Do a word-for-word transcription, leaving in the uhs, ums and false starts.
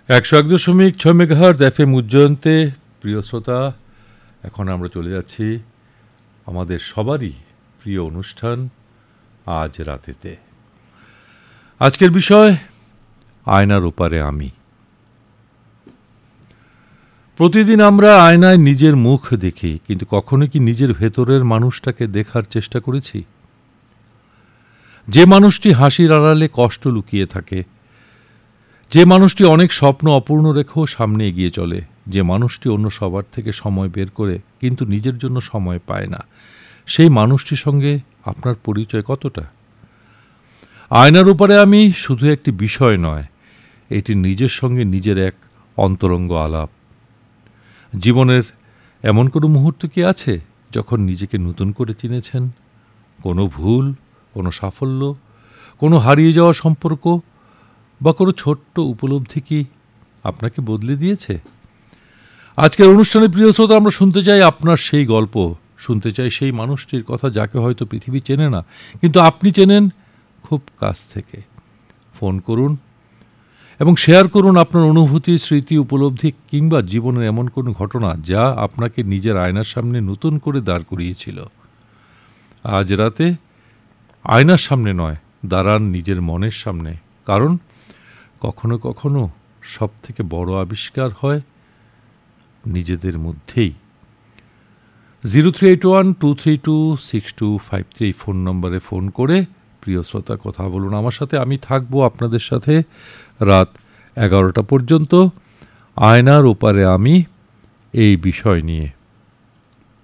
একশো এক দশমিক ছয় মেগাহার্টজ এফ এম উজ্জয়ন্তে প্রিয় শ্রোতা, এখন আমরা চলে যাচ্ছি আমাদের সবারই প্রিয় অনুষ্ঠান আজ রাতেতে। আজকের বিষয় আয়নার ওপারে আমি। প্রতিদিন আমরা আয়নায় নিজের মুখ দেখি, কিন্তু কখনো কি নিজের ভেতরের মানুষটাকে দেখার চেষ্টা করেছি? যে মানুষটি হাসির আড়ালে কষ্ট লুকিয়ে থাকে, যে মানুষটি অনেক স্বপ্ন অপূর্ণ রেখেও সামনে এগিয়ে চলে, যে মানুষটি অন্য সবার থেকে সময় বের করে কিন্তু নিজের জন্য সময় পায় না, সেই মানুষটির সঙ্গে আপনার পরিচয় কতটা? আয়নার উপরে আমি শুধু একটি বিষয় নয়, এটি নিজের সঙ্গে নিজের এক অন্তরঙ্গ আলাপ। জীবনের এমন কোনো মুহূর্ত কি আছে যখন নিজেকে নতুন করে চিনেছেন? কোনো ভুল, কোনো সাফল্য, কোনো হারিয়ে যাওয়া সম্পর্ক বা কোনো ছোট্ট উপলব্ধি কি আপনাকে বদলে দিয়েছে? আজকের অনুষ্ঠানে প্রিয় শ্রোতা, আমরা শুনতে চাই আপনার সেই গল্প, শুনতে চাই সেই মানুষটির কথা যাকে হয়তো পৃথিবী চেনে না, কিন্তু আপনি চেনেন খুব কাছ থেকে। ফোন করুন এবং শেয়ার করুন আপনার অনুভূতি, স্মৃতি, উপলব্ধি কিংবা জীবনের এমন কোনো ঘটনা যা আপনাকে নিজের আয়নার সামনে নতুন করে দাঁড় করিয়েছিল। আজ রাতে আয়নার সামনে নয়, দাঁড়ান নিজের মনের সামনে, কারণ কখনো কখনো সব থেকে বড় আবিষ্কার হয় নিজেদের মধ্যেই। Zero three eight one two three two six two five three phone নম্বরে ফোন করে প্রিয় শ্রোতা কথা বলুন আমার সাথে। আমি থাকবো আপনাদের সাথে রাত এগারোটা পর্যন্ত আয়নার ওপারে আমি এই বিষয় নিয়ে।